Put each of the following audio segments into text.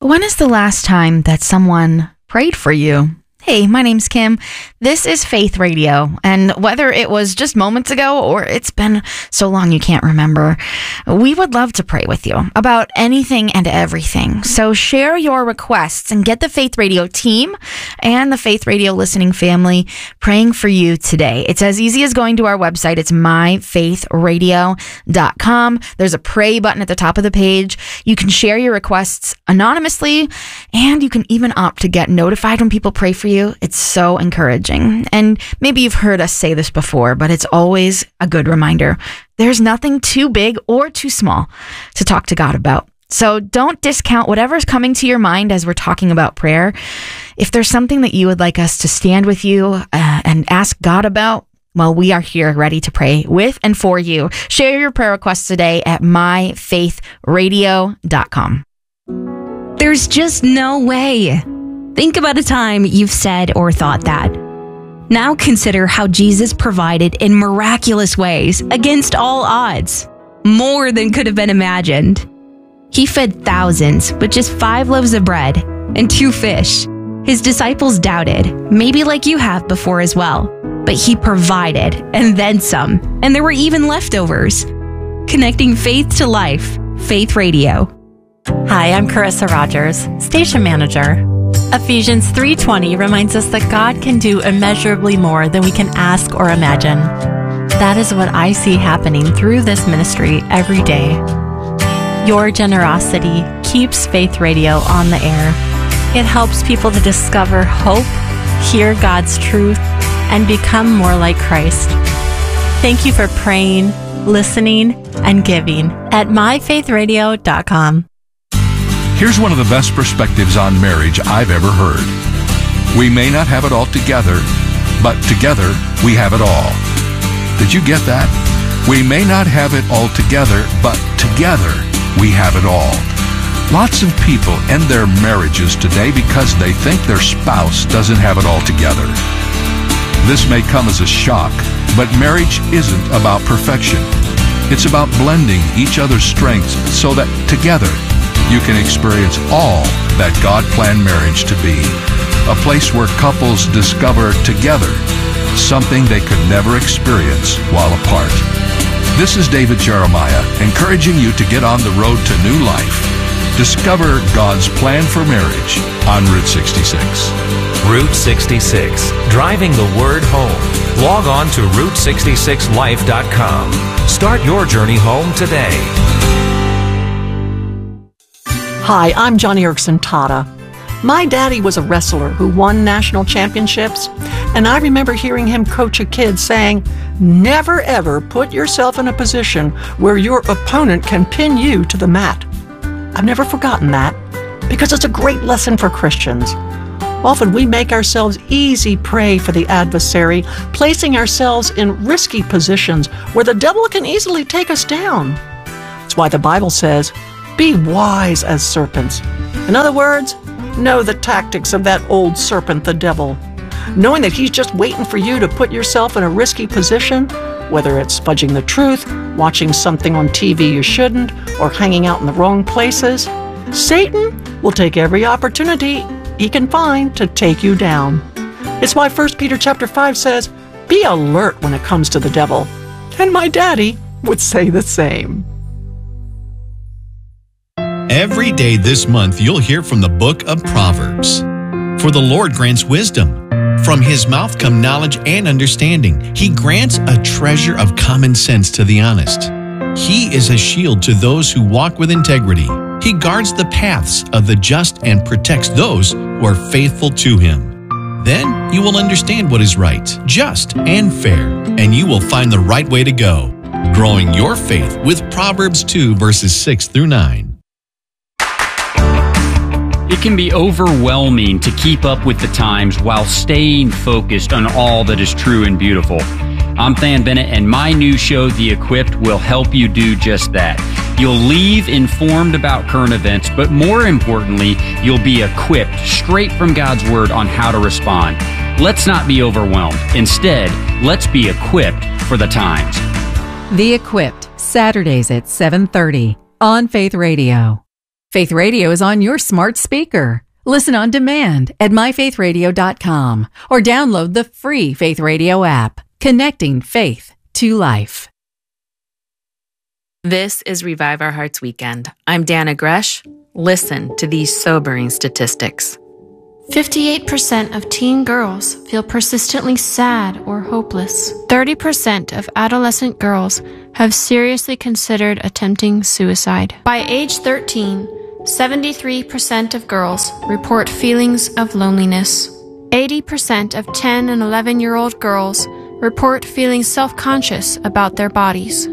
When is the last time that someone prayed for you? Hey, my name's Kim. This is Faith Radio, and whether it was just moments ago or it's been so long you can't remember, we would love to pray with you about anything and everything. So share your requests and get the Faith Radio team and the Faith Radio listening family praying for you today. It's as easy as going to our website. It's myfaithradio.com. There's a pray button at the top of the page. You can share your requests anonymously, and you can even opt to get notified when people pray for you. It's so encouraging. And maybe you've heard us say this before, but it's always a good reminder. There's nothing too big or too small to talk to God about. So don't discount whatever's coming to your mind as we're talking about prayer. If there's something that you would like us to stand with you and ask God about, well, we are here ready to pray with and for you. Share your prayer requests today at myfaithradio.com. There's just no way. Think about a time you've said or thought that. Now consider how Jesus provided in miraculous ways against all odds, more than could have been imagined. He fed thousands with just 5 loaves of bread and 2 fish. His disciples doubted, maybe like you have before as well, but he provided and then some, and there were even leftovers. Connecting faith to life, Faith Radio. Hi, I'm Carissa Rogers, station manager. Ephesians 3:20 reminds us that God can do immeasurably more than we can ask or imagine. That is what I see happening through this ministry every day. Your generosity keeps Faith Radio on the air. It helps people to discover hope, hear God's truth, and become more like Christ. Thank you for praying, listening, and giving at myfaithradio.com. Here's one of the best perspectives on marriage I've ever heard. We may not have it all together, but together we have it all. Did you get that? We may not have it all together, but together we have it all. Lots of people end their marriages today because they think their spouse doesn't have it all together. This may come as a shock, but marriage isn't about perfection. It's about blending each other's strengths so that together you can experience all that God planned marriage to be. A place where couples discover together something they could never experience while apart. This is David Jeremiah, encouraging you to get on the road to new life. Discover God's plan for marriage on Route 66. Route 66, driving the word home. Log on to Route66Life.com. Start your journey home today. Hi, I'm Johnny Erickson Tata. My daddy was a wrestler who won national championships, and I remember hearing him coach a kid saying, "Never ever put yourself in a position where your opponent can pin you to the mat." I've never forgotten that, because it's a great lesson for Christians. Often we make ourselves easy prey for the adversary, placing ourselves in risky positions where the devil can easily take us down. That's why the Bible says, "Be wise as serpents." In other words, know the tactics of that old serpent, the devil. Knowing that he's just waiting for you to put yourself in a risky position, whether it's fudging the truth, watching something on TV you shouldn't, or hanging out in the wrong places, Satan will take every opportunity he can find to take you down. It's why 1 Peter chapter 5 says, "Be alert when it comes to the devil." And my daddy would say the same. Every day this month, you'll hear from the book of Proverbs. For the Lord grants wisdom. From his mouth come knowledge and understanding. He grants a treasure of common sense to the honest. He is a shield to those who walk with integrity. He guards the paths of the just and protects those who are faithful to him. Then you will understand what is right, just, and fair, and you will find the right way to go. Growing your faith with Proverbs 2, verses 6 through 9. It can be overwhelming to keep up with the times while staying focused on all that is true and beautiful. I'm Than Bennett, and my new show, The Equipped, will help you do just that. You'll leave informed about current events, but more importantly, you'll be equipped straight from God's Word on how to respond. Let's not be overwhelmed. Instead, let's be equipped for the times. The Equipped, Saturdays at 7:30 on Faith Radio. Faith Radio is on your smart speaker. Listen on demand at myfaithradio.com or download the free Faith Radio app. Connecting faith to life. This is Revive Our Hearts Weekend. I'm Dana Gresh. Listen to these sobering statistics. 58% of teen girls feel persistently sad or hopeless. 30% of adolescent girls have seriously considered attempting suicide. By age 13, 73% of girls report feelings of loneliness. 80% of 10 and 11-year-old girls report feeling self-conscious about their bodies.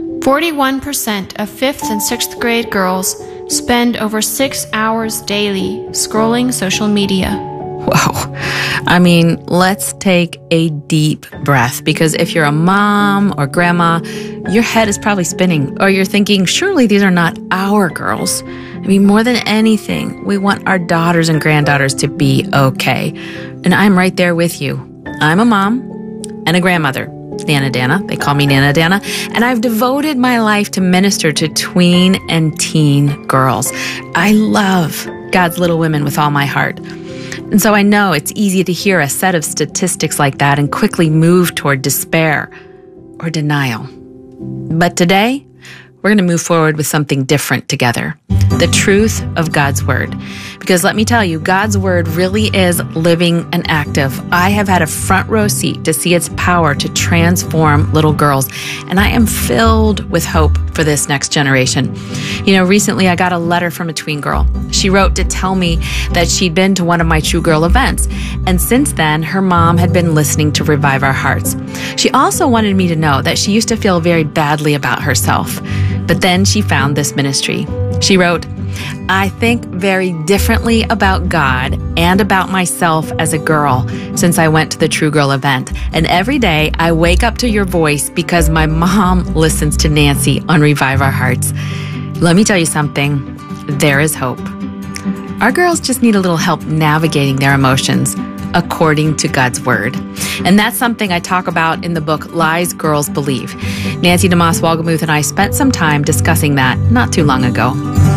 41% of 5th and 6th grade girls spend over 6 hours daily scrolling social media. Whoa. I mean, let's take a deep breath, because if you're a mom or grandma, your head is probably spinning, or you're thinking, surely these are not our girls. I mean, more than anything, we want our daughters and granddaughters to be okay. And I'm right there with you. I'm a mom and a grandmother. Nana Dana. They call me Nana Dana. And I've devoted my life to minister to tween and teen girls. I love God's little women with all my heart. And so I know it's easy to hear a set of statistics like that and quickly move toward despair or denial. But today, we're going to move forward with something different together. The truth of God's Word. Because let me tell you, God's Word really is living and active. I have had a front row seat to see its power to transform little girls. And I am filled with hope for this next generation. You know, recently I got a letter from a tween girl. She wrote to tell me that she'd been to one of my True Girl events. And since then, her mom had been listening to Revive Our Hearts. She also wanted me to know that she used to feel very badly about herself. But then she found this ministry. She wrote, I think very differently about God and about myself as a girl since I went to the True Girl event. And every day I wake up to your voice because my mom listens to Nancy on Revive Our Hearts. Let me tell you something. There is hope. Our girls just need a little help navigating their emotions according to God's Word. And that's something I talk about in the book, Lies Girls Believe. Nancy DeMoss Wolgemuth and I spent some time discussing that not too long ago.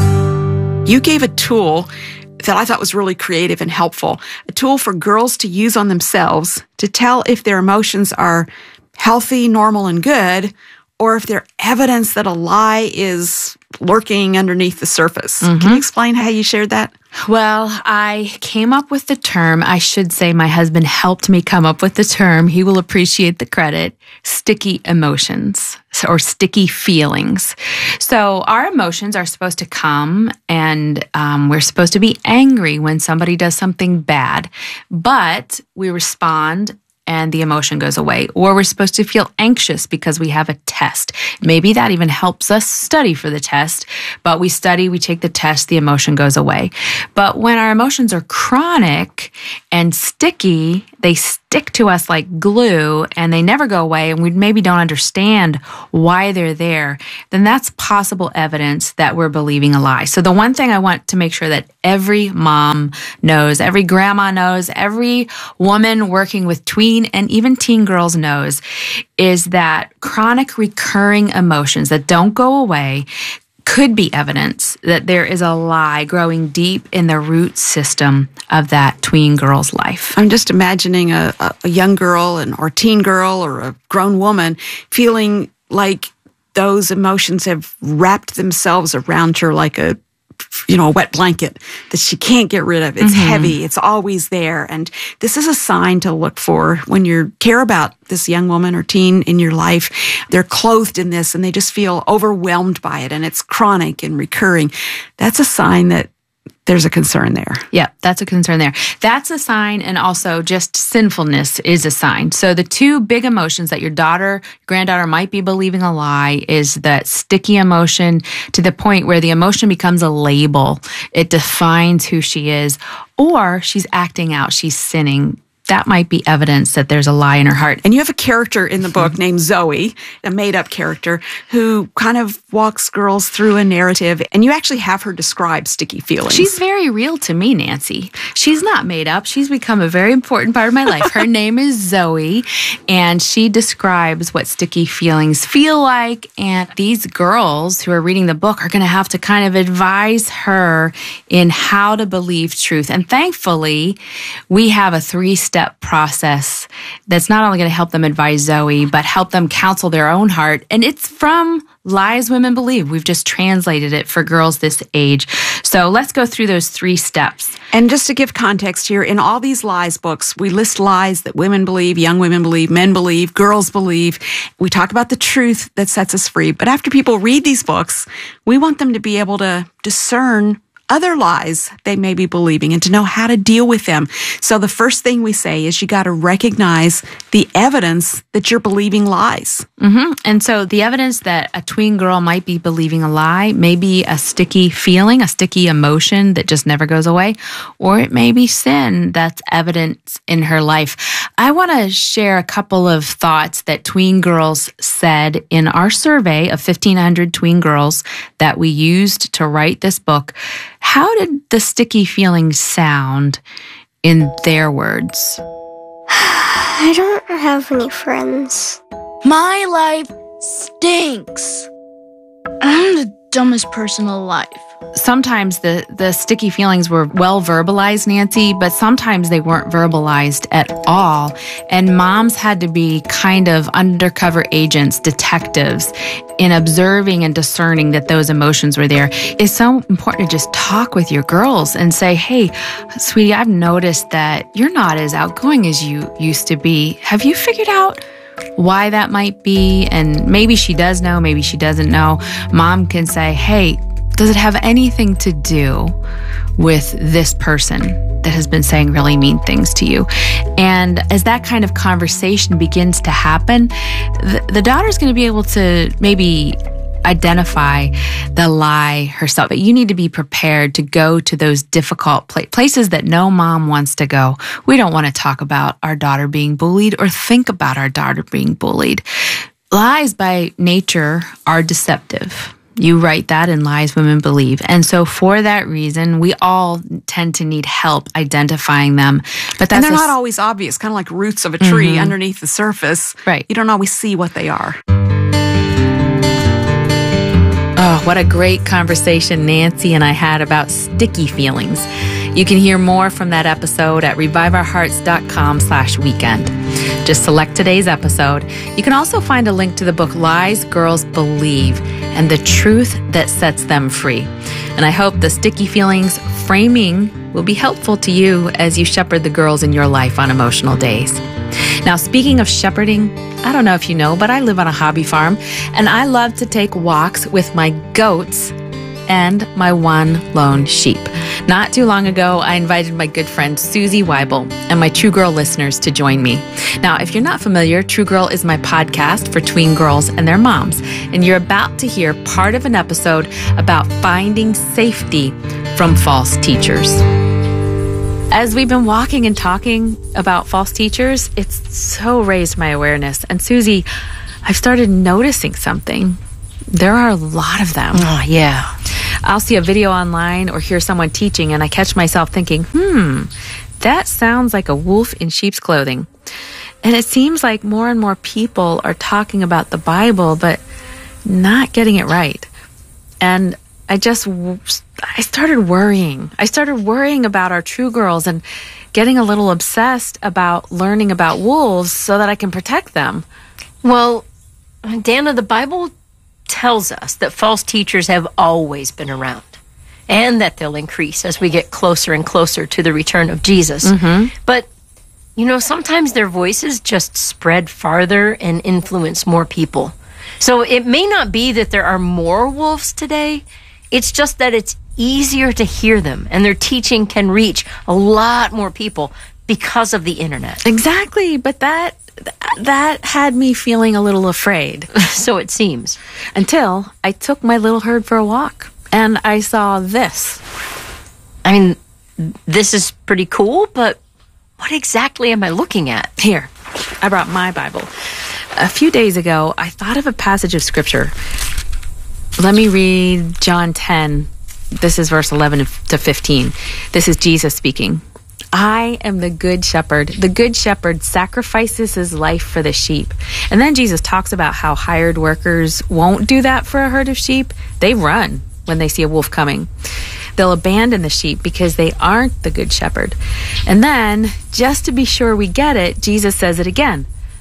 You gave a tool that I thought was really creative and helpful, a tool for girls to use on themselves to tell if their emotions are healthy, normal, and good, or if they're evidence that a lie is lurking underneath the surface. Mm-hmm. Can you explain how you shared that? Well, I came up with the term, I should say my husband helped me come up with the term, he will appreciate the credit, sticky emotions or sticky feelings. So our emotions are supposed to come and we're supposed to be angry when somebody does something bad, but we respond and the emotion goes away. Or we're supposed to feel anxious because we have a test. Maybe that even helps us study for the test, but we study, we take the test, the emotion goes away. But when our emotions are chronic and sticky, they stick to us like glue and they never go away, and we maybe don't understand why they're there, then that's possible evidence that we're believing a lie. So the one thing I want to make sure that every mom knows, every grandma knows, every woman working with tween and even teen girls knows is that chronic recurring emotions that don't go away could be evidence that there is a lie growing deep in the root system of that tween girl's life. I'm just imagining a young girl or teen girl or a grown woman feeling like those emotions have wrapped themselves around her like a wet blanket that she can't get rid of. It's heavy. It's always there. And this is a sign to look for when you care about this young woman or teen in your life. They're clothed in this and they just feel overwhelmed by it and it's chronic and recurring. That's a sign that there's a concern there. Yeah, that's a concern there. That's a sign, and also just sinfulness is a sign. So the two big emotions that your granddaughter might be believing a lie is that sticky emotion to the point where the emotion becomes a label. It defines who she is, or she's acting out, she's sinning. that might be evidence that there's a lie in her heart. And you have a character in the book named Zoe, a made-up character, who kind of walks girls through a narrative, and you actually have her describe sticky feelings. She's very real to me, Nancy. She's not made up. She's become a very important part of my life. Her name is Zoe, and she describes what sticky feelings feel like, and these girls who are reading the book are going to have to kind of advise her in how to believe truth. And thankfully, we have a 3-step process that's not only going to help them advise Zoe, but help them counsel their own heart. And it's from Lies Women Believe. We've just translated it for girls this age. So let's go through those 3 steps. And just to give context here, in all these lies books, we list lies that women believe, young women believe, men believe, girls believe. We talk about the truth that sets us free. But after people read these books, we want them to be able to discern other lies they may be believing and to know how to deal with them. So the first thing we say is you got to recognize the evidence that you're believing lies. Mm-hmm. And so the evidence that a tween girl might be believing a lie may be a sticky feeling, a sticky emotion that just never goes away, or it may be sin that's evident in her life. I want to share a couple of thoughts that tween girls said in our survey of 1,500 tween girls that we used to write this book. How did the sticky feelings sound in their words? I don't have any friends. My life stinks. I'm the dumbest person alive. Sometimes the sticky feelings were well verbalized, Nancy, but sometimes they weren't verbalized at all. And moms had to be kind of undercover agents, detectives, in observing and discerning that those emotions were there. It's so important to just talk with your girls and say, hey, sweetie, I've noticed that you're not as outgoing as you used to be. Have you figured out why that might be? And maybe she does know, maybe she doesn't know. Mom can say, hey, does it have anything to do with this person that has been saying really mean things to you? And as that kind of conversation begins to happen, the daughter's going to be able to maybe identify the lie herself. But you need to be prepared to go to those difficult places that no mom wants to go. We don't want to talk about our daughter being bullied or think about our daughter being bullied. Lies by nature are deceptive. You write that in Lies Women Believe. And so for that reason, we all tend to need help identifying them. But and they're not always obvious, kind of like roots of a tree underneath the surface. Right. You don't always see what they are. Oh, what a great conversation Nancy and I had about sticky feelings. You can hear more from that episode at reviveourhearts.com/weekend. Just select today's episode. You can also find a link to the book Lies Girls Believe and the Truth That Sets Them Free. And I hope the sticky feelings framing will be helpful to you as you shepherd the girls in your life on emotional days. Now, speaking of shepherding, I don't know if you know, but I live on a hobby farm, and I love to take walks with my goats and my one lone sheep. Not too long ago, I invited my good friend Susie Weibel and my True Girl listeners to join me. Now, if you're not familiar, True Girl is my podcast for tween girls and their moms, and you're about to hear part of an episode about finding safety from false teachers. As we've been walking and talking about false teachers, it's so raised my awareness. And Susie, I've started noticing something. There are a lot of them. Oh, yeah. I'll see a video online or hear someone teaching, and I catch myself thinking, that sounds like a wolf in sheep's clothing. And it seems like more and more people are talking about the Bible, but not getting it right. And I started worrying. I started worrying about our True Girls and getting a little obsessed about learning about wolves so that I can protect them. Well, Dana, the Bible tells us that false teachers have always been around and that they'll increase as we get closer and closer to the return of Jesus. But, sometimes their voices just spread farther and influence more people. So it may not be that there are more wolves today. It's just that it's easier to hear them, and their teaching can reach a lot more people because of the internet. Exactly, but that had me feeling a little afraid. So it seems. Until I took my little herd for a walk, and I saw this. I mean, this is pretty cool, but What exactly am I looking at? Here, I brought my Bible. A few days ago, I thought of a passage of scripture. Let me read John 10. This is verse 11 to 15. This is Jesus speaking. I am the good shepherd. The good shepherd sacrifices his life for the sheep. And then Jesus talks about how hired workers won't do that for a herd of sheep. They run when they see a wolf coming. They'll abandon the sheep because they aren't the good shepherd. And then, just to be sure we get it, Jesus says it again.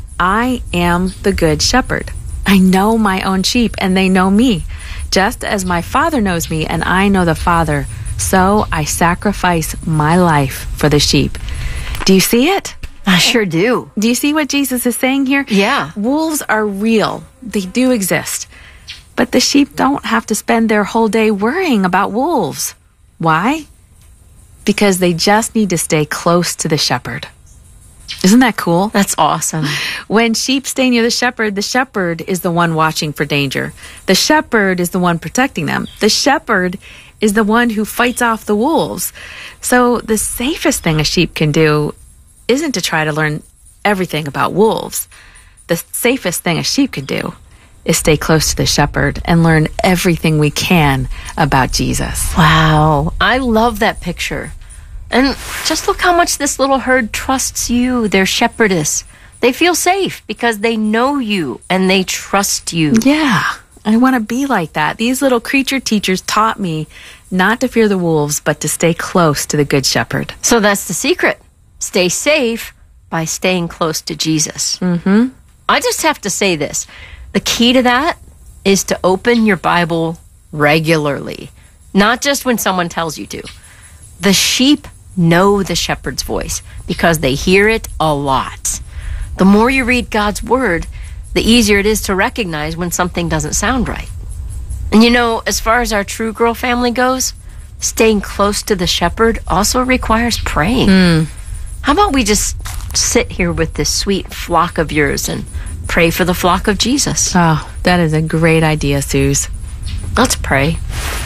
I am the good shepherd. I know my own sheep and they know me. Just as my Father knows me and I know the Father, so I sacrifice my life for the sheep. Do you see it? I sure do. Do you see what Jesus is saying here? Yeah. Wolves are real. They do exist. But the sheep don't have to spend their whole day worrying about wolves. Why? Because they just need to stay close to the shepherd. Isn't that cool? That's awesome. When sheep stay near the shepherd is the one watching for danger. The shepherd is the one protecting them. The shepherd is the one who fights off the wolves. So the safest thing a sheep can do isn't to try to learn everything about wolves. The safest thing a sheep can do is stay close to the shepherd and learn everything we can about Jesus. Wow. I love that picture. And just look how much this little herd trusts you, their shepherdess. They feel safe because they know you and they trust you. Yeah, I want to be like that. These little creature teachers taught me not to fear the wolves, but to stay close to the good shepherd. So that's the secret. Stay safe by staying close to Jesus. Mm-hmm. I just have to say this. The key to that is to open your Bible regularly, not just when someone tells you to. The sheep know the shepherd's voice because they hear it a lot. The more you read God's word, the easier it is to recognize when something doesn't sound right. And you know, as far as our True Girl family goes, staying close to the shepherd also requires praying. How about we just sit here with this sweet flock of yours and pray for the flock of Jesus? Oh, that is a great idea, Suze. Let's pray.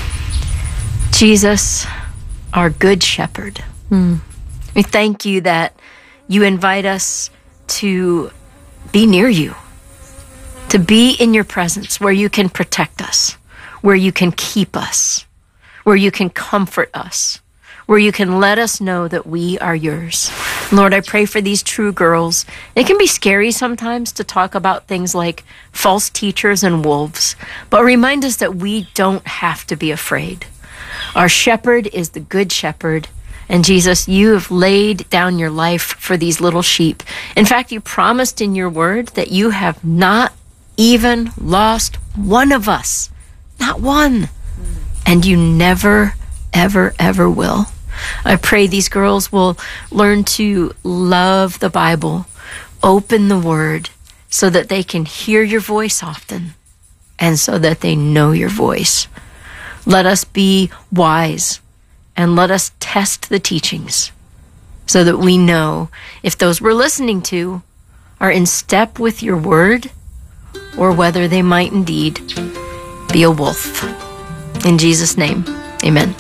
Jesus, our good shepherd, we thank you that you invite us to be near you, to be in your presence where you can protect us, where you can keep us, where you can comfort us, where you can let us know that we are yours. Lord, I pray for these true girls. It can be scary sometimes to talk about things like false teachers and wolves, but remind us that we don't have to be afraid. Our shepherd is the good shepherd. And Jesus, you have laid down your life for these little sheep. In fact, you promised in your word that you have not even lost one of us. Not one. And you never, ever, ever will. I pray these girls will learn to love the Bible, open the word, so that they can hear your voice often, and so that they know your voice. Let us be wise, and let us test the teachings, so that we know if those we're listening to are in step with your word, or whether they might indeed be a wolf. In Jesus' name, amen.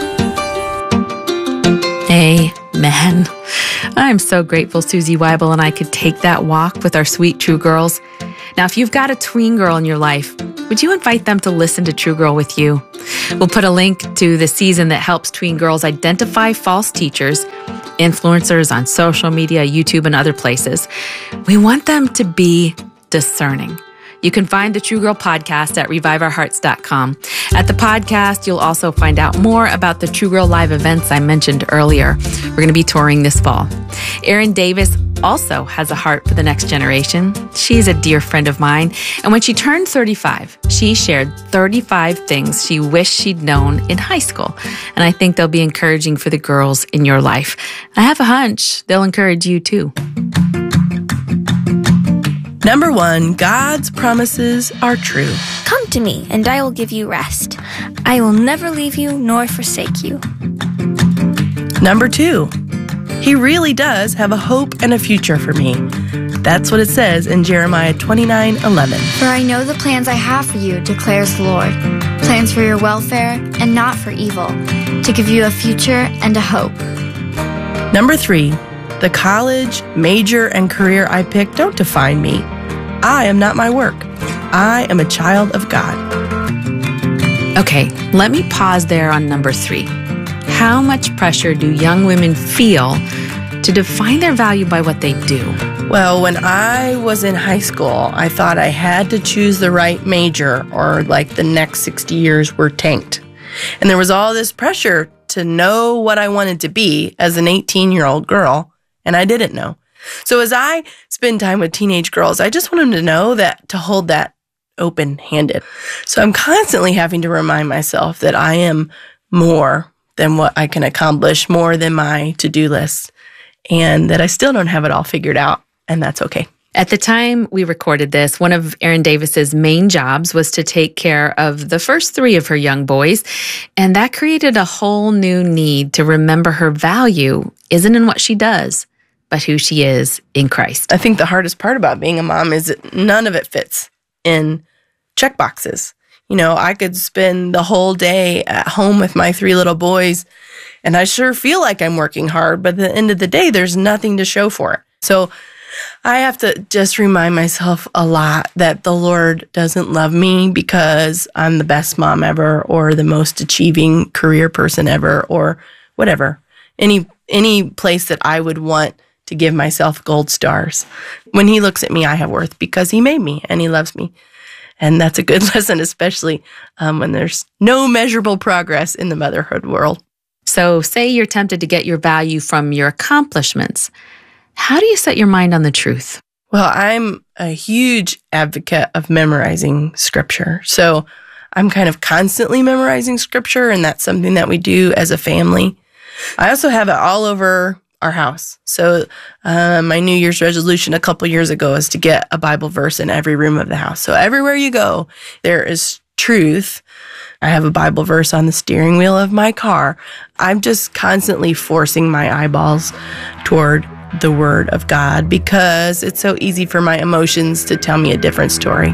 Amen. I'm so grateful Susie Weibel and I could take that walk with our sweet True Girls. Now, if you've got a tween girl in your life, would you invite them to listen to True Girl with you? We'll put a link to the season that helps tween girls identify false teachers, influencers on social media, YouTube, and other places. We want them to be discerning. You can find the True Girl podcast at reviveourhearts.com. At the podcast, you'll also find out more about the True Girl live events I mentioned earlier. We're going to be touring this fall. Erin Davis also has a heart for the next generation. She's a dear friend of mine. And when she turned 35, she shared 35 things she wished she'd known in high school. And I think they'll be encouraging for the girls in your life. I have a hunch they'll encourage you too. Number 1, God's promises are true. Come to me, and I will give you rest. I will never leave you nor forsake you. Number 2, He really does have a hope and a future for me. That's what it says in Jeremiah 29:11. For I know the plans I have for you, declares the Lord. Plans for your welfare and not for evil, to give you a future and a hope. Number 3, The college, major, and career I picked don't define me. I am not my work. I am a child of God. Okay, let me pause there on number 3. How much pressure do young women feel to define their value by what they do? Well, when I was in high school, I thought I had to choose the right major or like the next 60 years were tanked. And there was all this pressure to know what I wanted to be as an 18-year-old girl, and I didn't know. So as I spend time with teenage girls, I just want them to know that, to hold that open-handed. So I'm constantly having to remind myself that I am more than what I can accomplish, more than my to-do list, and that I still don't have it all figured out, and that's okay. At the time we recorded this, one of Erin Davis's main jobs was to take care of the first 3 of her young boys, and that created a whole new need to remember her value isn't in what she does, but who she is in Christ. I think the hardest part about being a mom is that none of it fits in check boxes. You know, I could spend the whole day at home with my 3 little boys, and I sure feel like I'm working hard, but at the end of the day, there's nothing to show for it. So I have to just remind myself a lot that the Lord doesn't love me because I'm the best mom ever or the most achieving career person ever or whatever. Any place that I would want to give myself gold stars. When He looks at me, I have worth because He made me and He loves me. And that's a good lesson, especially when there's no measurable progress in the motherhood world. So say you're tempted to get your value from your accomplishments. How do you set your mind on the truth? Well, I'm a huge advocate of memorizing scripture. So I'm kind of constantly memorizing scripture, and that's something that we do as a family. I also have it all over our house. So my New Year's resolution a couple years ago is to get a Bible verse in every room of the house. So everywhere you go, there is truth. I have a Bible verse on the steering wheel of my car. I'm just constantly forcing my eyeballs toward the Word of God because it's so easy for my emotions to tell me a different story.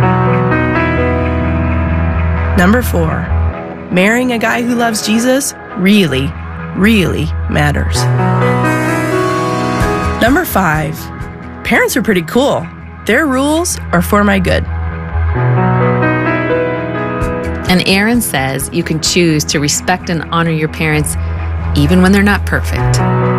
Number 4, marrying a guy who loves Jesus really matters. Number 5, parents are pretty cool. Their rules are for my good. And Erin says you can choose to respect and honor your parents even when they're not perfect.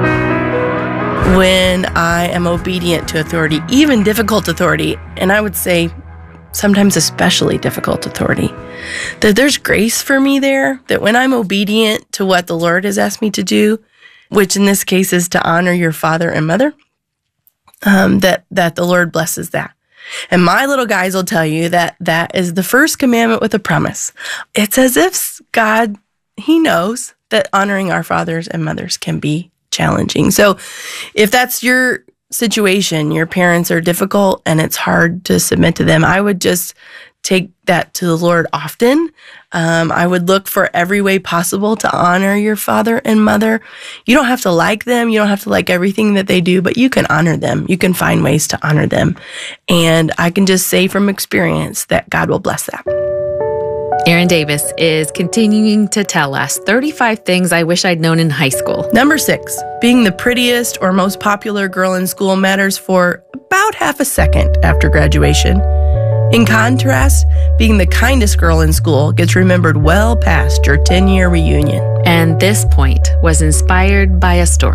When I am obedient to authority, even difficult authority, and I would say sometimes especially difficult authority, that there's grace for me there, that when I'm obedient to what the Lord has asked me to do, which in this case is to honor your father and mother, that the Lord blesses that. And my little guys will tell you that that is the first commandment with a promise. It's as if God, He knows that honoring our fathers and mothers can be challenging. So if that's your situation, your parents are difficult and it's hard to submit to them, I would just take that to the Lord often. I would look for every way possible to honor your father and mother. You don't have to like them. You don't have to like everything that they do, but you can honor them. You can find ways to honor them. And I can just say from experience that God will bless that. Erin Davis is continuing to tell us 35 things I wish I'd known in high school. Number 6, being the prettiest or most popular girl in school matters for about half a second after graduation. In contrast, being the kindest girl in school gets remembered well past your 10-year reunion. And this point was inspired by a story.